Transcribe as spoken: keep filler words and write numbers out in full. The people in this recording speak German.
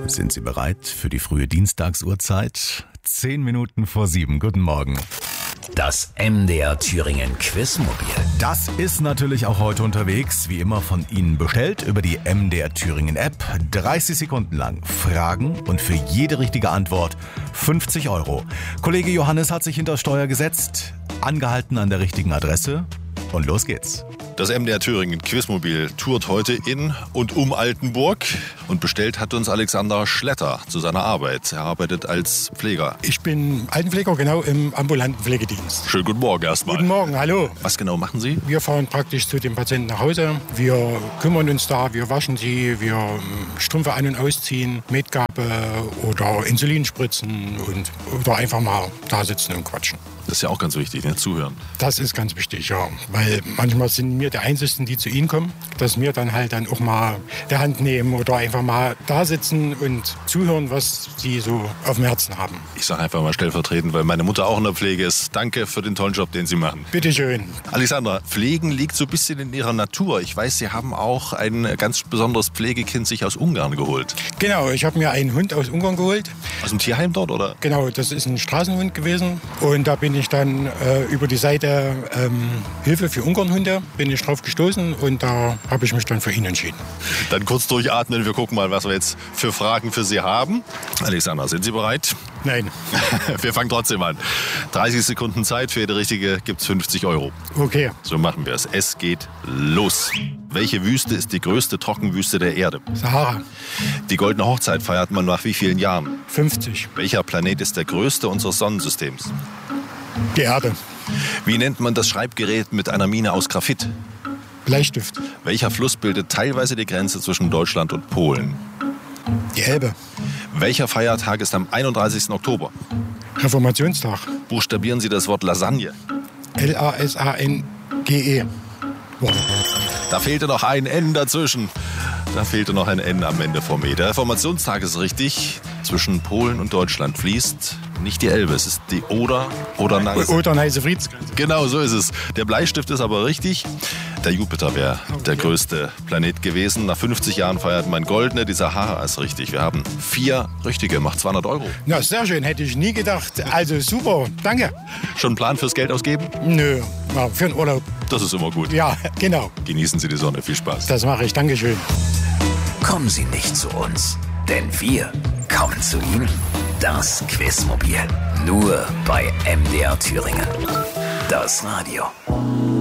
Sind Sie bereit für die frühe Dienstagsuhrzeit? Zehn Minuten vor sieben. Guten Morgen. Das M D R Thüringen Quizmobil. Das ist natürlich auch heute unterwegs, wie immer von Ihnen bestellt über die M D R Thüringen App. dreißig Sekunden lang Fragen und für jede richtige Antwort fünfzig Euro. Kollege Johannes hat sich hinter Steuer gesetzt, angehalten an der richtigen Adresse und los geht's. Das M D R Thüringen Quizmobil tourt heute in und um Altenburg und bestellt hat uns Alexander Schletter zu seiner Arbeit. Er arbeitet als Pfleger. Ich bin Altenpfleger, genau, im ambulanten Pflegedienst. Schönen guten Morgen erstmal. Guten Morgen, hallo. Was genau machen Sie? Wir fahren praktisch zu den Patienten nach Hause. Wir kümmern uns da, wir waschen sie, wir Strümpfe an- und ausziehen, Medgabe oder Insulin spritzen und, oder einfach mal da sitzen und quatschen. Das ist ja auch ganz wichtig, ne? Zuhören. Das ist ganz wichtig, ja. Weil manchmal sind wir die Einzigen, die zu Ihnen kommen, dass wir dann halt dann auch mal der Hand nehmen oder einfach mal da sitzen und zuhören, was Sie so auf dem Herzen haben. Ich sage einfach mal stellvertretend, weil meine Mutter auch in der Pflege ist. Danke für den tollen Job, den Sie machen. Bitte schön. Alexander, Pflegen liegt so ein bisschen in Ihrer Natur. Ich weiß, Sie haben auch ein ganz besonderes Pflegekind sich aus Ungarn geholt. Genau, ich habe mir einen Hund aus Ungarn geholt. Aus dem Tierheim dort, oder? Genau, das ist ein Straßenhund gewesen. Und da bin ich dann äh, über die Seite ähm, Hilfe für Ungarnhunde bin ich drauf gestoßen und da habe ich mich dann für ihn entschieden. Dann kurz durchatmen, wir gucken mal, was wir jetzt für Fragen für Sie haben. Alexander, sind Sie bereit? Nein. Wir fangen trotzdem an. dreißig Sekunden Zeit, für jede richtige gibt es fünfzig Euro. Okay. So machen wir es. Es geht los. Welche Wüste ist die größte Trockenwüste der Erde? Sahara. Die Goldene Hochzeit feiert man nach wie vielen Jahren? fünfzig. Welcher Planet ist der größte unseres Sonnensystems? Die Erde. Wie nennt man das Schreibgerät mit einer Mine aus Graphit? Bleistift. Welcher Fluss bildet teilweise die Grenze zwischen Deutschland und Polen? Die Elbe. Welcher Feiertag ist am einunddreißigsten Oktober? Reformationstag. Buchstabieren Sie das Wort Lasagne. L A S A N G E. Boah. Da fehlte noch ein N dazwischen. Da fehlte noch ein N am Ende vom E. Der Reformationstag ist richtig. Zwischen Polen und Deutschland fließt nicht die Elbe, es ist die Oder oder Neiße. Oder Neiße Friedensgrenze. Genau, so ist es. Der Bleistift ist aber richtig. Der Jupiter wäre der größte Planet gewesen. Nach fünfzig Jahren feiert man Goldene. Die Sahara ist richtig. Wir haben vier richtige, macht zweihundert Euro. Na, sehr schön, hätte ich nie gedacht. Also super, danke. Schon einen Plan fürs Geld ausgeben? Nö, na, für den Urlaub. Das ist immer gut. Ja, genau. Genießen Sie die Sonne. Viel Spaß. Das mache ich, Dankeschön. Kommen Sie nicht zu uns, denn wir kommen zu Ihnen. Das Quizmobil. Nur bei M D R Thüringen. Das Radio.